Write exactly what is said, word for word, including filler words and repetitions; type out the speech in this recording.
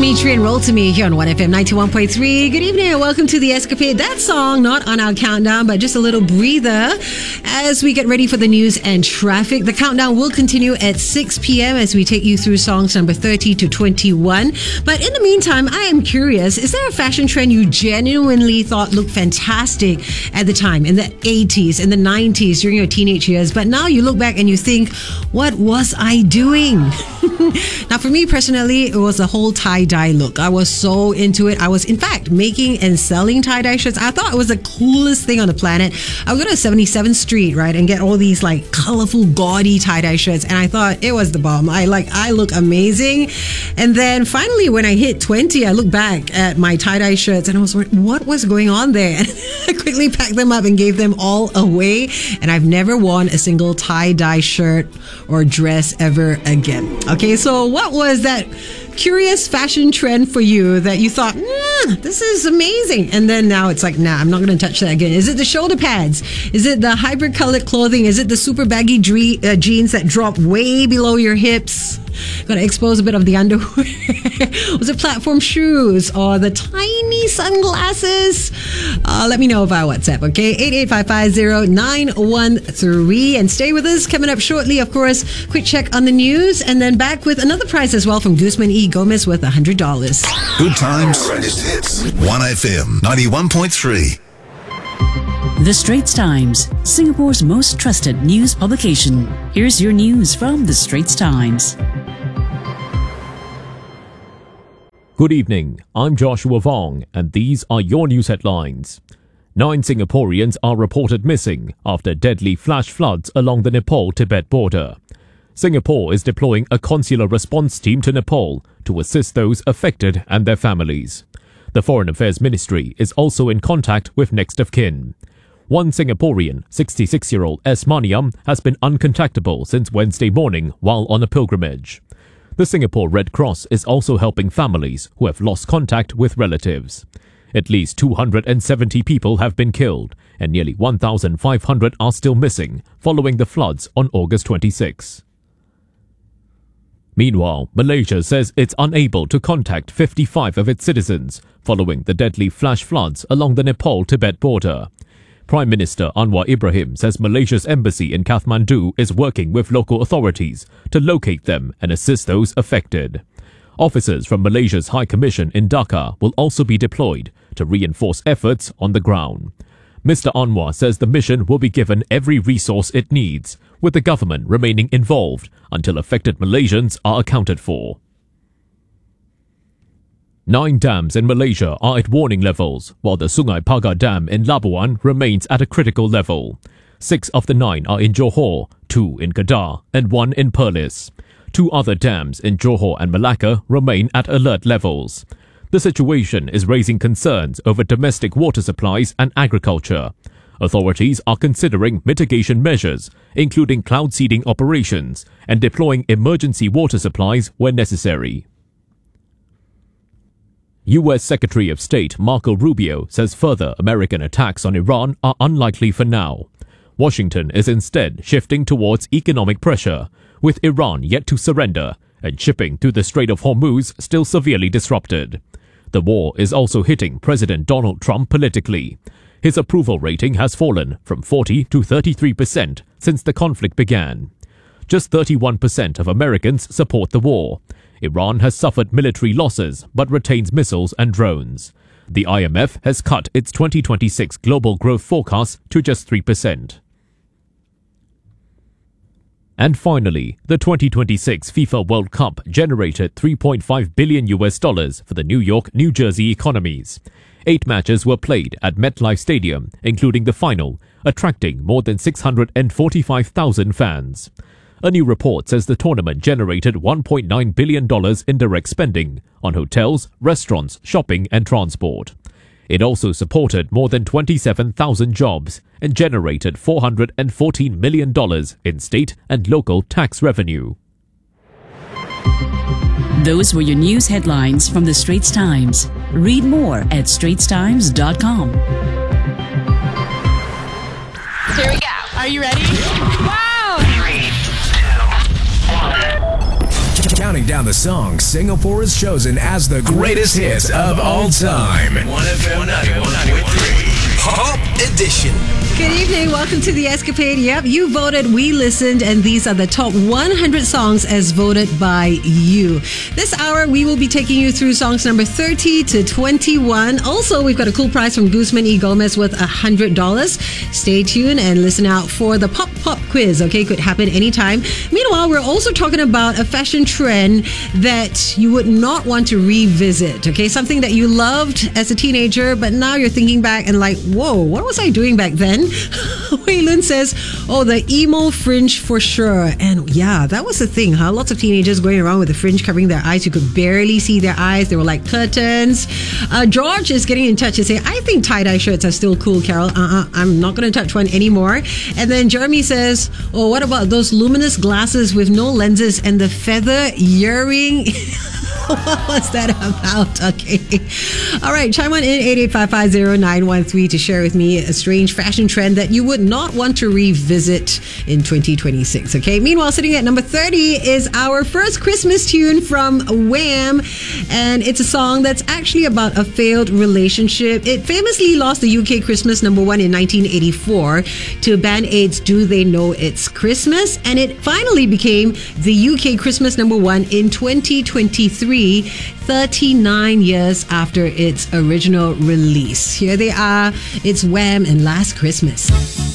Dimitri and Roll To Me here on one F M ninety-one point three. Good evening and welcome to The Escapade. That song, not on our countdown, but just a little breather as we get ready for the news and traffic. The countdown will continue at six p.m. as we take you through songs number thirty to twenty-one. But in the meantime, I am curious, is there a fashion trend you genuinely thought looked fantastic at the time, in the eighties, in the nineties, during your teenage years, but now you look back and you think, what was I doing? Now, for me personally, it was the whole tie-dye look. I was so into it. I was, in fact, making and selling tie-dye shirts. I thought it was the coolest thing on the planet. I would go to seventy-seventh Street, right, and get all these like colorful, gaudy tie-dye shirts, and I thought it was the bomb. I like, I look amazing. And then finally, when I hit twenty, I looked back at my tie-dye shirts and I was like, what was going on there? And I quickly packed them up and gave them all away. And I've never worn a single tie-dye shirt or dress ever again. Okay, so what was that curious fashion trend for you that you thought, nah, this is amazing, and then now it's like, nah, I'm not going to touch that again? Is it the shoulder pads? Is it the hybrid colored clothing? Is it the super baggy dre- uh, jeans that drop way below your hips? Got to expose a bit of the underwear. Was it platform shoes or the tiny sunglasses? Uh, let me know via WhatsApp, okay? eight eight five five zero nine one three. And stay with us. Coming up shortly, of course, quick check on the news, and then back with another prize as well from Guzman E. Gomez with one hundred dollars. Good times. Greatest hits. one F M ninety-one point three. The Straits Times, Singapore's most trusted news publication. Here's your news from The Straits Times. Good evening, I'm Joshua Vong, and these are your news headlines. Nine Singaporeans are reported missing after deadly flash floods along the Nepal-Tibet border. Singapore is deploying a consular response team to Nepal to assist those affected and their families. The Foreign Affairs Ministry is also in contact with next of kin. One Singaporean, sixty-six-year-old S. Maniam, has been uncontactable since Wednesday morning while on a pilgrimage. The Singapore Red Cross is also helping families who have lost contact with relatives. At least two hundred seventy people have been killed, and nearly one thousand five hundred are still missing following the floods on August twenty-sixth. Meanwhile, Malaysia says it's unable to contact fifty-five of its citizens following the deadly flash floods along the Nepal-Tibet border. Prime Minister Anwar Ibrahim says Malaysia's embassy in Kathmandu is working with local authorities to locate them and assist those affected. Officers from Malaysia's High Commission in Dhaka will also be deployed to reinforce efforts on the ground. Mister Anwar says the mission will be given every resource it needs, with the government remaining involved until affected Malaysians are accounted for. Nine dams in Malaysia are at warning levels, while the Sungai Pagar Dam in Labuan remains at a critical level. Six of the nine are in Johor, two in Kedah, and one in Perlis. Two other dams in Johor and Malacca remain at alert levels. The situation is raising concerns over domestic water supplies and agriculture. Authorities are considering mitigation measures, including cloud seeding operations and deploying emergency water supplies where necessary. U S Secretary of State Marco Rubio says further American attacks on Iran are unlikely for now. Washington is instead shifting towards economic pressure, with Iran yet to surrender and shipping through the Strait of Hormuz still severely disrupted. The war is also hitting President Donald Trump politically. His approval rating has fallen from forty to thirty-three percent since the conflict began. Just thirty-one percent of Americans support the war. Iran has suffered military losses but retains missiles and drones. The I M F has cut its twenty twenty-six global growth forecast to just three percent. And finally, the twenty twenty-six FIFA World Cup generated three point five billion U S dollars for the New York, New Jersey economies. Eight matches were played at MetLife Stadium, including the final, attracting more than six hundred forty-five thousand fans. A new report says the tournament generated one point nine billion dollars in direct spending on hotels, restaurants, shopping and transport. It also supported more than twenty-seven thousand jobs and generated four hundred fourteen million dollars in state and local tax revenue. Those were your news headlines from The Straits Times. Read more at straits times dot com. Here we go. Are you ready? Wow! Three, two, one. counting down the songs Singapore has chosen as the greatest hits of all time. one F M ninety-one point three Pop Edition. Good evening. Welcome to the Escapade. Yep, you voted, we listened, and these are the top one hundred songs as voted by you. This hour, we will be taking you through songs number thirty to twenty-one. Also, we've got a cool prize from Guzman E. Gomez worth one hundred dollars. Stay tuned and listen out for the Pop Pop quiz, okay? Could happen anytime. Meanwhile, we're also talking about a fashion trend that you would not want to revisit, okay? Something that you loved as a teenager, but now you're thinking back and like, whoa, what was I doing back then? Wei Lun says, oh, the emo fringe for sure. And yeah, that was the thing, huh? Lots of teenagers going around with the fringe covering their eyes. You could barely see their eyes. They were like curtains. Uh, George is getting in touch and saying, I think tie-dye shirts are still cool, Carol. Uh-uh, I'm not going to touch one anymore. And then Jeremy says, oh, what about those luminous glasses with no lenses and the feather earring? What was that about? Okay. All right. Chime on in eight eight five five zero nine one three to share with me a strange fashion trend that you would not want to revisit in twenty twenty-six. Okay. Meanwhile, sitting at number thirty is our first Christmas tune from Wham. And it's a song that's actually about a failed relationship. It famously lost the U K Christmas number one in nineteen eighty-four to Band Aid's Do They Know It's Christmas? And it finally became the U K Christmas number one in twenty twenty-three. thirty-nine years after its original release. Here they are. It's Wham and Last Christmas.